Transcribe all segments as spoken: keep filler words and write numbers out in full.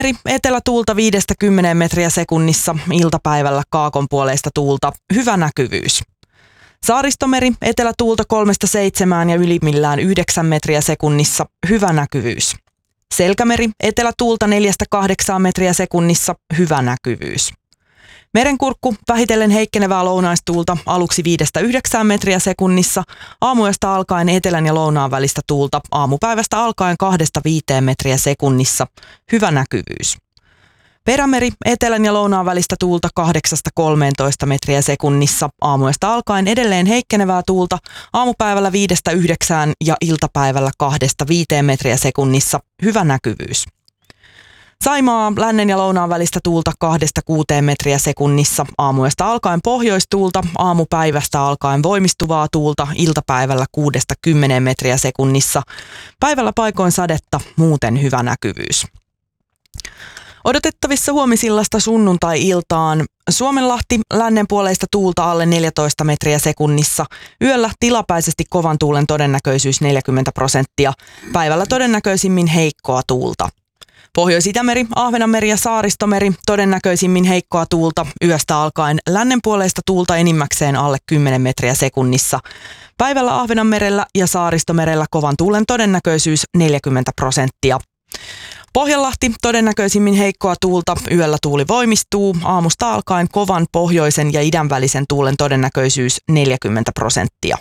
Etelätuulta viidestä kymmeneen metriä sekunnissa, iltapäivällä kaakonpuoleista tuulta, hyvä näkyvyys. Saaristomeri, etelätuulta kolmesta seitsemään ja ylimmillään yhdeksän metriä sekunnissa, hyvä näkyvyys. Selkämeri, etelätuulta neljästä kahdeksaan metriä sekunnissa, hyvä näkyvyys. Merenkurkku, vähitellen heikkenevää lounaistuulta, aluksi viidestä yhdeksään metriä sekunnissa, aamuyöstä alkaen etelän ja lounaan välistä tuulta, aamupäivästä alkaen kahdesta viiteen metriä sekunnissa, hyvä näkyvyys. Perämeri, etelän ja lounaan välistä tuulta kahdeksasta kolmeentoista metriä sekunnissa, aamuyöstä alkaen edelleen heikkenevää tuulta, aamupäivällä viidestä yhdeksään ja iltapäivällä kahdesta viiteen metriä sekunnissa, hyvä näkyvyys. Saimaa, lännen ja lounaan välistä tuulta kahdesta kuuteen metriä sekunnissa, aamuyöstä alkaen pohjoistuulta, aamupäivästä alkaen voimistuvaa tuulta, iltapäivällä kuudesta kymmeneen metriä sekunnissa, päivällä paikoin sadetta, muuten hyvä näkyvyys. Odotettavissa huomisillasta sunnuntai-iltaan Suomenlahti, lännenpuoleista tuulta alle neljätoista metriä sekunnissa, yöllä tilapäisesti kovan tuulen todennäköisyys neljäkymmentä prosenttia, päivällä todennäköisimmin heikkoa tuulta. Pohjois-Itämeri, Ahvenanmeri ja Saaristomeri, todennäköisimmin heikkoa tuulta, yöstä alkaen lännenpuoleista tuulta enimmäkseen alle kymmenen metriä sekunnissa. Päivällä Ahvenanmerellä ja Saaristomerellä kovan tuulen todennäköisyys neljäkymmentä prosenttia. Pohjanlahti, todennäköisimmin heikkoa tuulta, yöllä tuuli voimistuu, aamusta alkaen kovan pohjoisen ja idän välisen tuulen todennäköisyys neljäkymmentä prosenttia.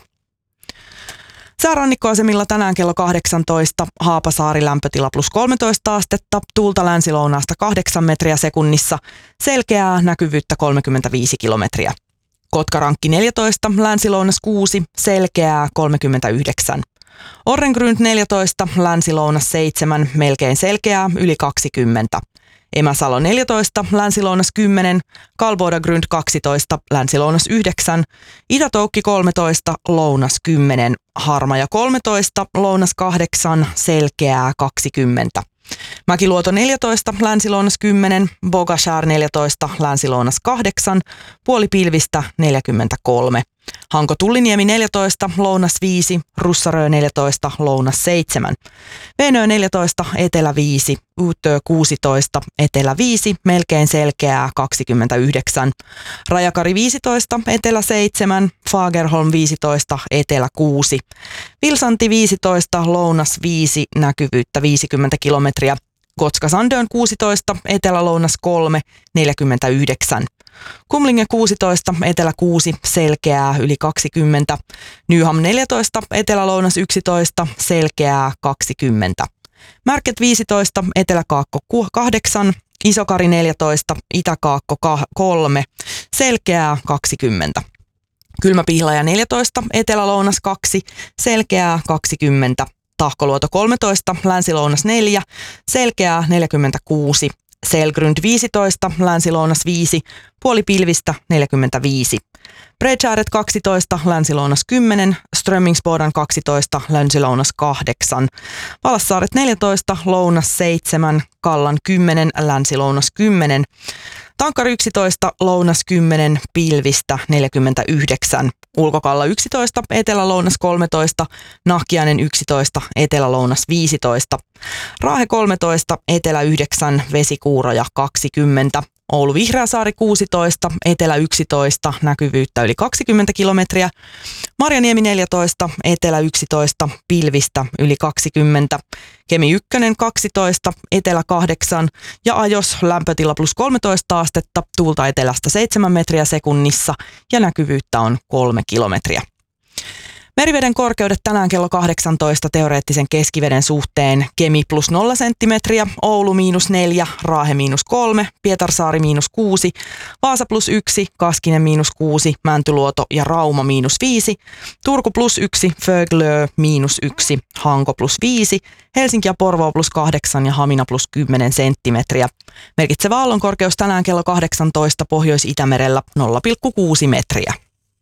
Säärannikkoasemilla tänään kello kahdeksantoista, Haapasaari lämpötila plus kolmetoista astetta, tuulta länsilounaasta kahdeksan metriä sekunnissa, selkeää näkyvyyttä kolmekymmentäviisi kilometriä. Kotkarankki neljätoista, länsilounas kuusi, selkeää kolmekymmentäyhdeksän. Orrengrund neljätoista, länsilounas seitsemän, melkein selkeää yli kaksikymmentä. Emäsalo neljätoista, länsilounas kymmenen, Kalbodagrund kaksitoista, länsilounas yhdeksän, Itätoukki kolmetoista, lounas kymmenen, Harmaja kolmetoista, lounas kahdeksan, selkeää kaksikymmentä. Mäkiluoto neljätoista, länsilounas kymmenen, Bogashär neljätoista, länsilounas kahdeksan, puolipilvistä neljäkymmentäkolme. Hanko Tulliniemi neljätoista, lounas viisi, Russarö neljätoista, lounas seitsemän. Venö neljätoista, etelä viisi, Utö kuusitoista, etelä viisi, melkein selkeää kaksikymmentäyhdeksän. Rajakari viisitoista, etelä seitsemän, Fagerholm viisitoista, etelä kuusi. Vilsanti viisitoista, lounas viisi, näkyvyyttä viisikymmentä kilometriä. Gotska-Sandön kuusitoista, etelä-lounas kolme, neljäkymmentäyhdeksän. Kumlinge kuusitoista, etelä kuusi, selkeää yli kaksikymmentä. Nyham neljätoista, etelä-lounas yksitoista, selkeää kaksikymmentä. Märket viisitoista, etelä-kaakko kahdeksan, Isokari neljätoista, itäkaakko kolme, selkeää kaksikymmentä. Kylmäpihlaja neljätoista, etelä-lounas kaksi, selkeää kaksikymmentä. Tahkoluoto kolmetoista, länsilounas neljä, selkeää neljäkymmentäkuusi. Selgrund viisitoista, länsilounas viisi, puolipilvistä neljäkymmentäviisi. Bredshäret kaksitoista, länsilounas kymmenen, Strömmingsbodan kaksitoista, länsilounas kahdeksan. Valassaaret neljätoista, lounas seitsemän, Kallan kymmenen, länsilounas kymmenen. Tankari yksitoista, lounas kymmenen, pilvistä neljäkymmentäyhdeksän. Ulkokalla yksitoista, etelä-lounas kolmetoista, Nahkiainen yksitoista, etelä-lounas viisitoista. Raahe kolmetoista, etelä yhdeksän, Vesikuuroja kaksikymmentä. Oulu Vihreäsaari kuusitoista, etelä yksitoista, näkyvyyttä yli kaksikymmentä kilometriä. Marjaniemi neljätoista, etelä yksitoista, pilvistä yli kaksikymmentä. Kemi yksi kaksitoista, etelä kahdeksan ja Ajos lämpötila plus kolmetoista astetta, tuulta etelästä seitsemän metriä sekunnissa ja näkyvyyttä on kolme kilometriä. Meriveden korkeudet tänään kello kahdeksantoista teoreettisen keskiveden suhteen: Kemi plus nolla senttimetriä, Oulu miinus neljä, Raahe miinus kolme, Pietarsaari miinus kuusi, Vaasa plus yksi, Kaskinen miinus kuusi, Mäntyluoto ja Rauma miinus viisi, Turku plus yksi, Föglö miinus yksi, Hanko plus viisi, Helsinki ja Porvoo plus kahdeksan ja Hamina plus kymmenen senttimetriä. Merkitsevä aallonkorkeus tänään kello kahdeksantoista Pohjois-Itämerellä nolla pilkku kuusi metriä.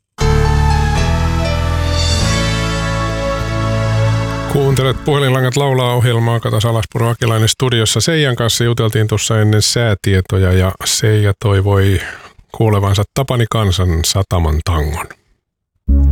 Kuuntelet Puhelinlangat laulaa -ohjelmaa. Kata Salaspuro Akilainen studiossa. Seijan kanssa juteltiin tuossa ennen säätietoja ja Seija toivoi kuulevansa Tapani Kansan Sataman tangon.